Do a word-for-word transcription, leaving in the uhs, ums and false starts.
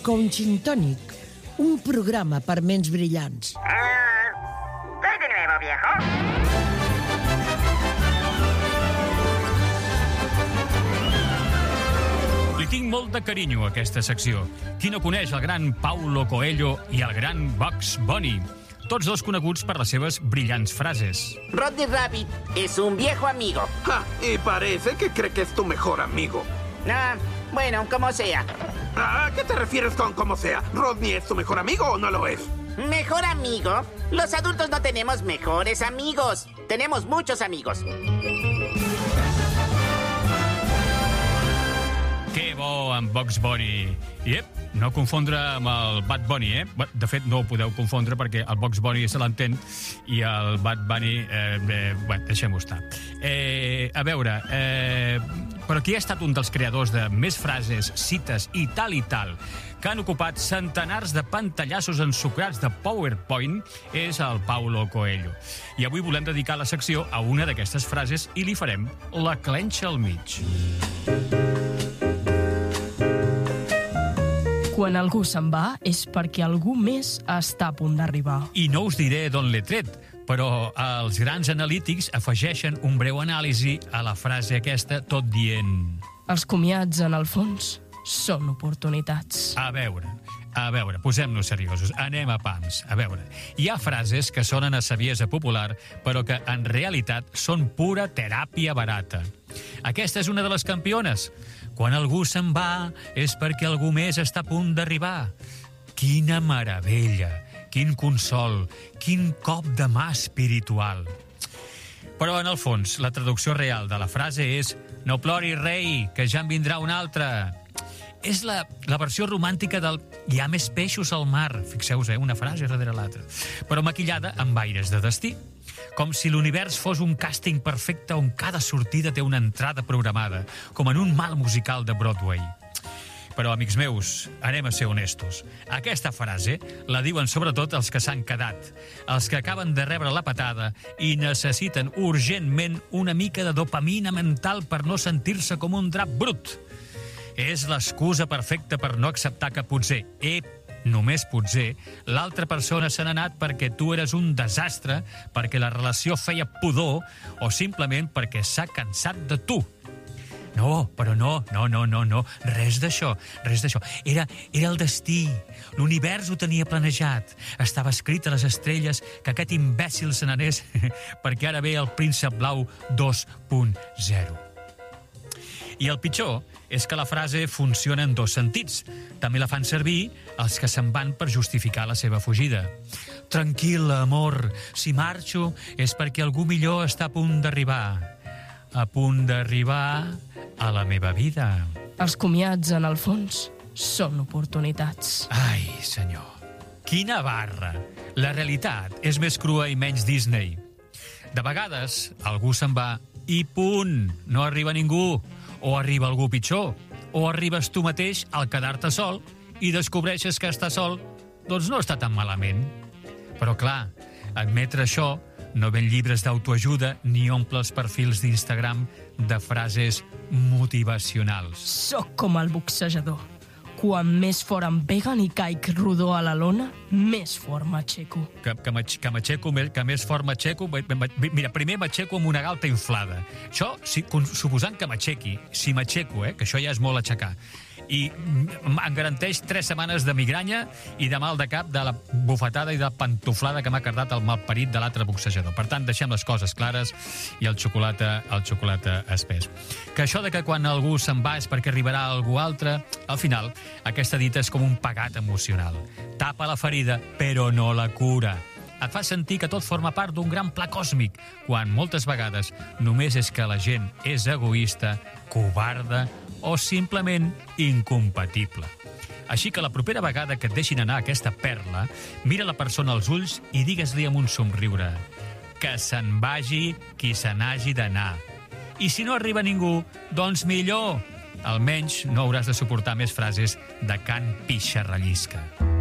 Busco un gin tònic, un programa per ments brillants. Uh, ¿Qué hay de nuevo, viejo? Li tinc molt de carinyo a aquesta secció. Qui no coneix el gran Paulo Coelho i el gran Bugs Bunny? Tots dos coneguts per les seves brillants frases. Rodney Rabbit es un viejo amigo. Ja, y parece que cree que es tu mejor amigo. Ah, bueno, como sea. ¿A qué te refieres con como sea? ¿Rodney es tu mejor amigo o no lo es? ¿Mejor amigo? Los adultos no tenemos mejores amigos. Tenemos muchos amigos. Que bo amb Bugs Bunny. Yep, no confondre amb el Bad Bunny, eh? De fet, no ho podeu confondre perquè el Bugs Bunny se l'entén i el Bad Bunny... Eh, eh, bueno, deixem-ho estar. Eh, a veure, eh, però qui ha estat un dels creadors de més frases, cites i tal i tal que han ocupat centenars de pantallassos ensucrats de PowerPoint és el Paulo Coelho. I avui volem dedicar la secció a una d'aquestes frases i li farem la clenxa al mig. Quan algú se'n va és perquè algú més està a punt d'arribar. I no us diré d'on l'he tret, però els grans analítics afegeixen un breu anàlisi a la frase aquesta, tot dient... Els comiats, en el fons, són oportunitats. A veure, a veure, posem-nos seriosos, anem a pams. A veure, hi ha frases que sonen a saviesa popular, però que en realitat són pura teràpia barata. Aquesta és una de les campiones. Quan algú se'n va és perquè algú més està a punt d'arribar. Quina meravella, quin consol, quin cop de mà espiritual. Però, en el fons, la traducció real de la frase és «No ploris, rei, que ja en vindrà un altre». És la, la versió romàntica del «Hi ha més peixos al mar». Fixeu-vos, eh, una frase darrere l'altra. Però maquillada amb aires de destí. Com si l'univers fos un càsting perfecte on cada sortida té una entrada programada, com en un mal musical de Broadway. Però, amics meus, anem a ser honestos. Aquesta frase la diuen sobretot els que s'han quedat, els que acaben de rebre la patada i necessiten urgentment una mica de dopamina mental per no sentir-se com un drap brut. És l'excusa perfecta per no acceptar que potser, ep, només potser, l'altra persona se n'ha anat perquè tu eres un desastre, perquè la relació feia pudor o simplement perquè s'ha cansat de tu. No, però no, no, no, no, no, res d'això, res d'això. Era, era el destí, l'univers ho tenia planejat. Estava escrit a les estrelles que aquest imbècil se n'anés perquè ara ve el príncep blau dos punt zero. I el pitjor és que la frase funciona en dos sentits. També la fan servir els que se'n van per justificar la seva fugida. Tranquil, amor, si marxo és perquè algú millor està a punt d'arribar. A punt d'arribar a la meva vida. Els comiats, en el fons, són oportunitats. Ai, senyor, quina barra! La realitat és més crua i menys Disney. De vegades, algú se'n va i punt, no arriba ningú. O arriba algú pitjor, o arribes tu mateix al quedar-te sol i descobreixes que estar sol, doncs no està tan malament. Però clar, admetre això no ven llibres d'autoajuda ni omple els perfils d'Instagram de frases motivacionals. Soc com el boxejador. Quan més fort em peguen i caic rodó a la lona, més fort m'aixeco. Que, que, que m'aixeco, que més fort m'aixeco... Mira, primer m'aixeco amb una galta inflada. Això, si, suposant que m'aixequi, si m'aixeco, eh, que això ja és molt aixecar, i em garanteix tres setmanes de migranya i de mal de cap de la bufetada i de pantoflada que m'ha cardat el malparit de l'altre boxejador. Per tant, deixem les coses clares i el xocolata, el xocolata espès. Que això de que quan algú se'n va és perquè arribarà algú altre, al final, aquesta dita és com un pegat emocional. Tapa la ferida, però no la cura. Et fa sentir que tot forma part d'un gran pla còsmic, quan moltes vegades només és que la gent és egoista, covarda o simplement incompatible. Així que la propera vegada que et deixin anar aquesta perla, mira la persona als ulls i digues-li amb un somriure que se'n vagi qui se n'hagi d'anar. I si no arriba ningú, doncs millor. Almenys no hauràs de suportar més frases de Can Pixarrallisca.